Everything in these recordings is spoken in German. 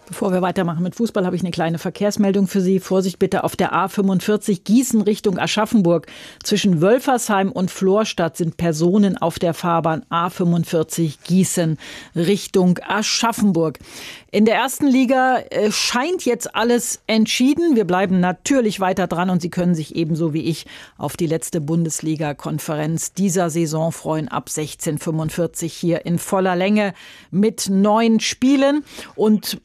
Bevor wir weitermachen mit Fußball, habe ich eine kleine Verkehrsmeldung für Sie. Vorsicht bitte auf der A45 Gießen Richtung Aschaffenburg. Zwischen Wölfersheim und Florstadt sind Personen auf der Fahrbahn A45 Gießen Richtung Aschaffenburg. In der ersten Liga scheint jetzt alles entschieden. Wir bleiben natürlich weiter dran und Sie können sich ebenso wie ich auf die letzte Bundesliga-Konferenz dieser Saison freuen. Ab 16:45 hier in voller Länge mit 9 Spielen. Und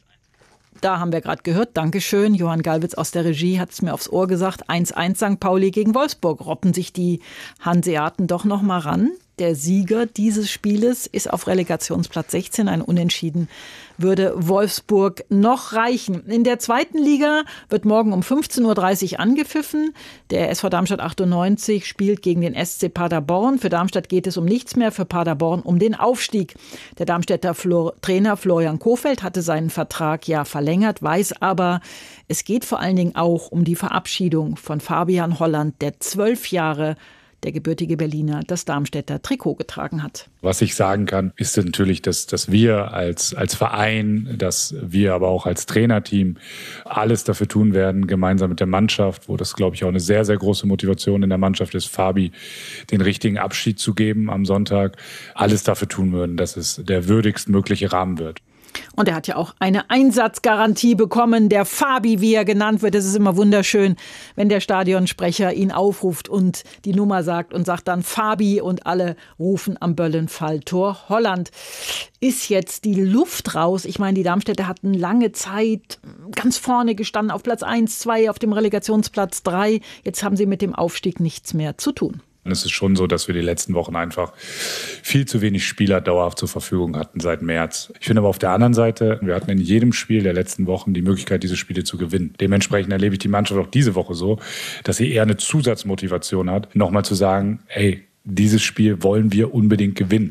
da haben wir gerade gehört, Dankeschön, Johann Gallwitz aus der Regie hat es mir aufs Ohr gesagt, 1:1 St. Pauli gegen Wolfsburg. Robben sich die Hanseaten doch noch mal ran. Der Sieger dieses Spieles ist auf Relegationsplatz 16, ein Unentschieden würde Wolfsburg noch reichen. In der zweiten Liga wird morgen um 15:30 Uhr angepfiffen. Der SV Darmstadt 98 spielt gegen den SC Paderborn. Für Darmstadt geht es um nichts mehr, für Paderborn um den Aufstieg. Der Darmstädter Trainer Florian Kohfeldt hatte seinen Vertrag ja verlängert, weiß aber, es geht vor allen Dingen auch um die Verabschiedung von Fabian Holland, der 12 Jahre der gebürtige Berliner das Darmstädter Trikot getragen hat. Was ich sagen kann, ist natürlich, dass wir als Verein, dass wir aber auch als Trainerteam alles dafür tun werden, gemeinsam mit der Mannschaft, wo das, glaube ich, auch eine sehr, sehr große Motivation in der Mannschaft ist, Fabi den richtigen Abschied zu geben am Sonntag, alles dafür tun würden, dass es der würdigstmögliche Rahmen wird. Und er hat ja auch eine Einsatzgarantie bekommen, der Fabi, wie er genannt wird. Es ist immer wunderschön, wenn der Stadionsprecher ihn aufruft und die Nummer sagt und sagt dann Fabi und alle rufen am Böllenfalltor Holland. Ist jetzt die Luft raus? Ich meine, die Darmstädter hatten lange Zeit ganz vorne gestanden, auf Platz 1, 2, auf dem Relegationsplatz 3. Jetzt haben sie mit dem Aufstieg nichts mehr zu tun. Es ist schon so, dass wir die letzten Wochen einfach viel zu wenig Spieler dauerhaft zur Verfügung hatten seit März. Ich finde aber auf der anderen Seite, wir hatten in jedem Spiel der letzten Wochen die Möglichkeit, diese Spiele zu gewinnen. Dementsprechend erlebe ich die Mannschaft auch diese Woche so, dass sie eher eine Zusatzmotivation hat, nochmal zu sagen, hey, dieses Spiel wollen wir unbedingt gewinnen.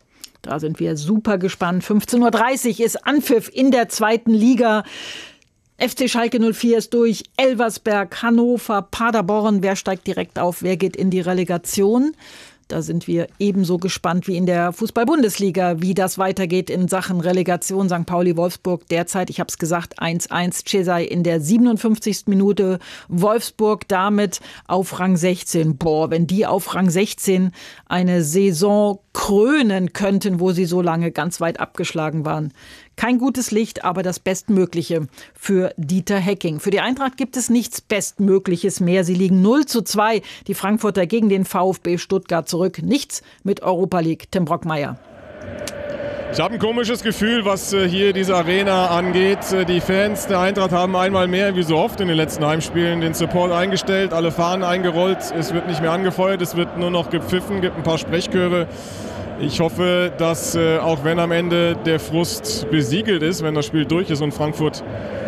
Da sind wir super gespannt. 15:30 Uhr ist Anpfiff in der zweiten Liga. FC Schalke 04 ist durch, Elversberg, Hannover, Paderborn. Wer steigt direkt auf, wer geht in die Relegation? Da sind wir ebenso gespannt wie in der Fußball-Bundesliga, wie das weitergeht in Sachen Relegation. St. Pauli-Wolfsburg derzeit, ich habe es gesagt, 1:1. Cesai in der 57. Minute. Wolfsburg damit auf Rang 16. Boah, wenn die auf Rang 16 eine Saison krönen könnten, wo sie so lange ganz weit abgeschlagen waren. Kein gutes Licht, aber das Bestmögliche für Dieter Hecking. Für die Eintracht gibt es nichts Bestmögliches mehr. Sie liegen 0:2. Die Frankfurter gegen den VfB Stuttgart zurück. Nichts mit Europa League. Tim Brockmeier. Ich habe ein komisches Gefühl, was hier diese Arena angeht. Die Fans der Eintracht haben einmal mehr, wie so oft in den letzten Heimspielen, den Support eingestellt, alle Fahnen eingerollt. Es wird nicht mehr angefeuert, es wird nur noch gepfiffen, gibt ein paar Sprechchöre. Ich hoffe, dass auch wenn am Ende der Frust besiegelt ist, wenn das Spiel durch ist und Frankfurt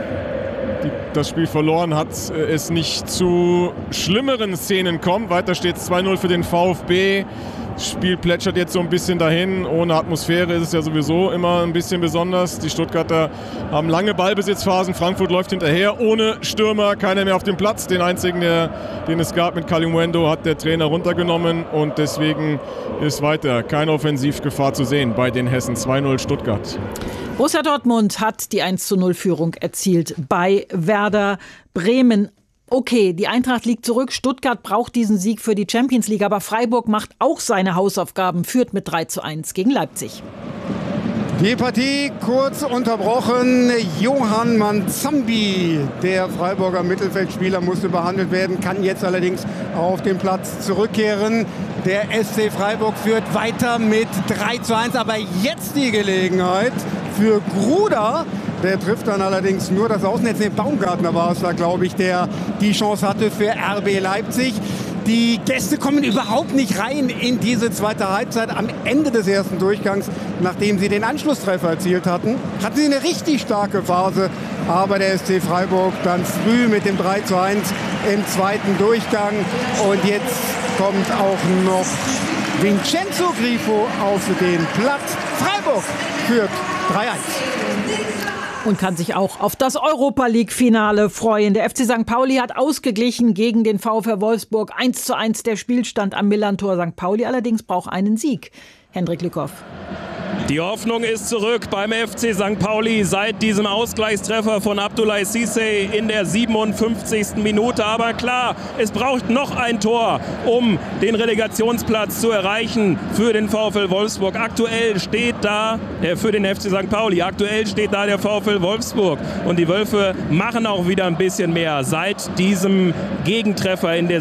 das Spiel verloren hat, es nicht zu schlimmeren Szenen kommt. Weiter steht es 2:0 für den VfB. Das Spiel plätschert jetzt so ein bisschen dahin. Ohne Atmosphäre ist es ja sowieso immer ein bisschen besonders. Die Stuttgarter haben lange Ballbesitzphasen. Frankfurt läuft hinterher. Ohne Stürmer, keiner mehr auf dem Platz. Den einzigen, den es gab mit Kalimuendo, hat der Trainer runtergenommen. Und deswegen ist weiter keine Offensivgefahr zu sehen bei den Hessen. 2:0 Stuttgart. Borussia Dortmund hat die 1:0-Führung erzielt bei Werder Bremen. Okay, die Eintracht liegt zurück. Stuttgart braucht diesen Sieg für die Champions League. Aber Freiburg macht auch seine Hausaufgaben, führt mit 3:1 gegen Leipzig. Die Partie kurz unterbrochen. Johann Manzambi, der Freiburger Mittelfeldspieler, musste behandelt werden, kann jetzt allerdings auf den Platz zurückkehren. Der SC Freiburg führt weiter mit 3:1. Aber jetzt die Gelegenheit für Gruda. Der trifft dann allerdings nur das Außennetz. Baumgartner war es da, glaube ich, der die Chance hatte für RB Leipzig. Die Gäste kommen überhaupt nicht rein in diese zweite Halbzeit. Am Ende des ersten Durchgangs, nachdem sie den Anschlusstreffer erzielt hatten, hatten sie eine richtig starke Phase. Aber der SC Freiburg dann früh mit dem 3:1 im zweiten Durchgang. Und jetzt kommt auch noch Vincenzo Grifo auf den Platz. Freiburg führt 3:1. Und kann sich auch auf das Europa-League-Finale freuen. Der FC St. Pauli hat ausgeglichen gegen den VfR Wolfsburg. 1:1 der Spielstand am Millerntor. St. Pauli allerdings braucht einen Sieg. Hendrik Lückhoff. Die Hoffnung ist zurück beim FC St. Pauli seit diesem Ausgleichstreffer von Abdoulaye Cissé in der 57. Minute. Aber klar, es braucht noch ein Tor, um den Relegationsplatz zu erreichen für den VfL Wolfsburg. Aktuell steht da, für den FC St. Pauli, aktuell steht da der VfL Wolfsburg. Und die Wölfe machen auch wieder ein bisschen mehr seit diesem Gegentreffer in der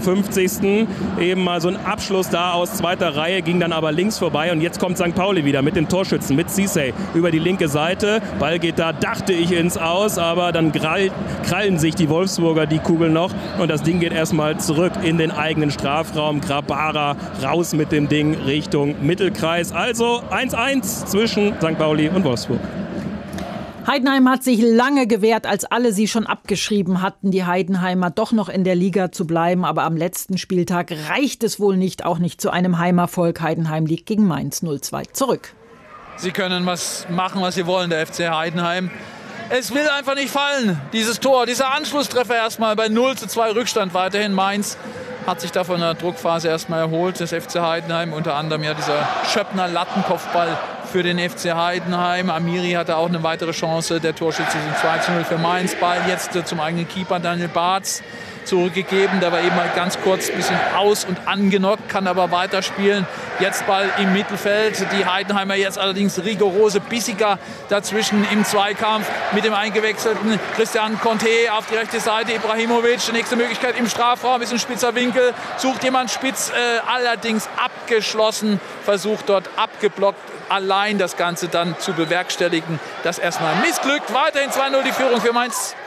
57. Eben mal so ein Abschluss da aus zweiter Reihe, ging dann aber links vorbei. Und jetzt kommt St. Pauli wieder mit dem Torschützen, mit Cissé über die linke Seite. Ball geht da, dachte ich, ins Aus, aber dann krallen sich die Wolfsburger die Kugel noch und das Ding geht erstmal zurück in den eigenen Strafraum. Grabara raus mit dem Ding Richtung Mittelkreis. Also 1:1 zwischen St. Pauli und Wolfsburg. Heidenheim hat sich lange gewehrt, als alle sie schon abgeschrieben hatten, die Heidenheimer doch noch in der Liga zu bleiben. Aber am letzten Spieltag reicht es wohl nicht, auch nicht zu einem Heimerfolg. Heidenheim liegt gegen Mainz 0:2 zurück. Sie können was machen, was sie wollen, der FC Heidenheim. Es will einfach nicht fallen, dieses Tor, dieser Anschlusstreffer erstmal bei 0:2 Rückstand weiterhin. Mainz hat sich da von der Druckphase erstmal erholt, das FC Heidenheim, unter anderem ja dieser Schöppner Lattenkopfball für den FC Heidenheim. Amiri hatte auch eine weitere Chance, der Torschütze sind 2:0 für Mainz. Ball jetzt zum eigenen Keeper Daniel Bartz zurückgegeben. Der war eben mal ganz kurz ein bisschen aus- und angenockt, kann aber weiterspielen. Jetzt Ball im Mittelfeld. Die Heidenheimer jetzt allerdings rigorose, bissiger dazwischen im Zweikampf mit dem eingewechselten Christian Conte auf die rechte Seite. Ibrahimovic, nächste Möglichkeit im Strafraum, ist ein spitzer Winkel. Sucht jemand spitz, allerdings abgeschlossen. Versucht dort abgeblockt, allein das Ganze dann zu bewerkstelligen. Das erstmal missglückt. Weiterhin 2:0 die Führung für Mainz.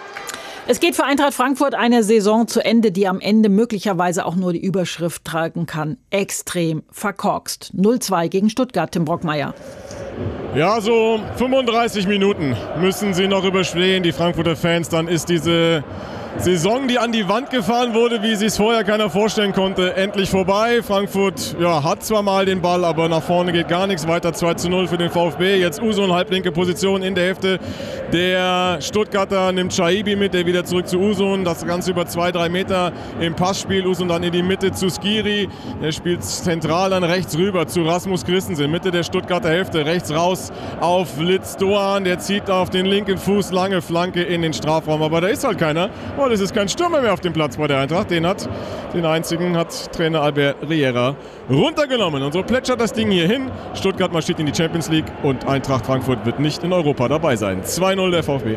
Es geht für Eintracht Frankfurt eine Saison zu Ende, die am Ende möglicherweise auch nur die Überschrift tragen kann. Extrem verkorkst. 0:2 gegen Stuttgart, Tim Brockmeier. Ja, so 35 Minuten müssen sie noch überstehen, die Frankfurter Fans. Dann ist diese Saison, die an die Wand gefahren wurde, wie sich es vorher keiner vorstellen konnte, endlich vorbei. Frankfurt hat zwar mal den Ball, aber nach vorne geht gar nichts. Weiter 2:0 für den VfB. Jetzt Usun, halblinke Position in der Hälfte. Der Stuttgarter nimmt Shaibi mit, der wieder zurück zu Usun. Das Ganze über 2-3 Meter im Passspiel. Usun dann in die Mitte zu Skiri. Der spielt zentral dann rechts rüber zu Rasmus Christensen. Mitte der Stuttgarter Hälfte. Rechts raus auf Litz Doan. Der zieht auf den linken Fuß. Lange Flanke in den Strafraum. Aber da ist halt keiner. Und es ist kein Stürmer mehr auf dem Platz bei der Eintracht. Den einzigen hat Trainer Albert Riera runtergenommen. Und so plätschert das Ding hier hin. Stuttgart marschiert in die Champions League und Eintracht Frankfurt wird nicht in Europa dabei sein. 2:0 der VfB.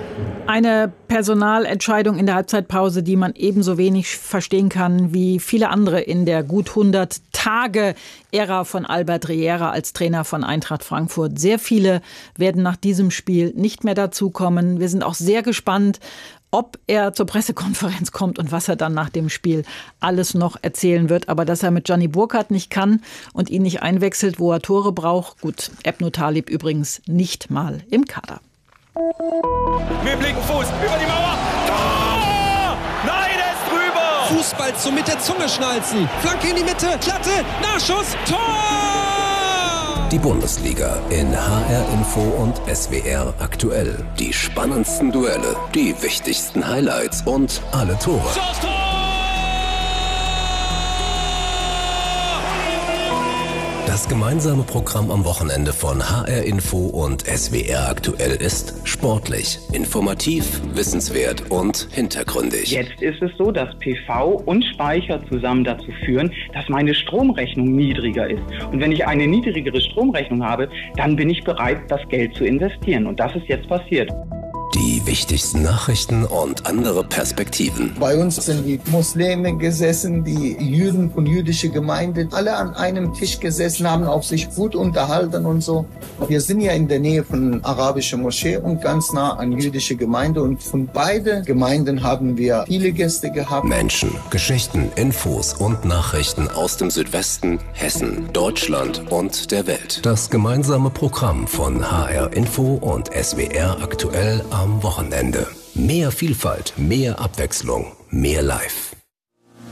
Eine Personalentscheidung in der Halbzeitpause, die man ebenso wenig verstehen kann wie viele andere in der gut 100 Tage-Ära von Albert Riera als Trainer von Eintracht Frankfurt. Sehr viele werden nach diesem Spiel nicht mehr dazukommen. Wir sind auch sehr gespannt, ob er zur Pressekonferenz kommt und was er dann nach dem Spiel alles noch erzählen wird. Aber dass er mit Gianni Burkhardt nicht kann und ihn nicht einwechselt, wo er Tore braucht. Gut, Ebnu Talib übrigens nicht mal im Kader. Mit dem linken Fuß über die Mauer. Tor! Nein, er ist drüber! Fußball zum mit der Zunge schnalzen. Flanke in die Mitte, Klatte, Nachschuss, Tor! Die Bundesliga in HR Info und SWR aktuell. Die spannendsten Duelle, die wichtigsten Highlights und alle Tore. Das gemeinsame Programm am Wochenende von HR Info und SWR aktuell ist sportlich, informativ, wissenswert und hintergründig. Jetzt ist es so, dass PV und Speicher zusammen dazu führen, dass meine Stromrechnung niedriger ist. Und wenn ich eine niedrigere Stromrechnung habe, dann bin ich bereit, das Geld zu investieren. Und das ist jetzt passiert. Die wichtigsten Nachrichten und andere Perspektiven. Bei uns sind die Muslime gesessen, die Juden von jüdischer Gemeinde, alle an einem Tisch gesessen, haben auch sich gut unterhalten und so. Wir sind ja in der Nähe von arabischer Moschee und ganz nah an jüdische Gemeinde und von beiden Gemeinden haben wir viele Gäste gehabt. Menschen, Geschichten, Infos und Nachrichten aus dem Südwesten, Hessen, Deutschland und der Welt. Das gemeinsame Programm von HR Info und SWR aktuell am Wochenende. Mehr Vielfalt, mehr Abwechslung, mehr Live.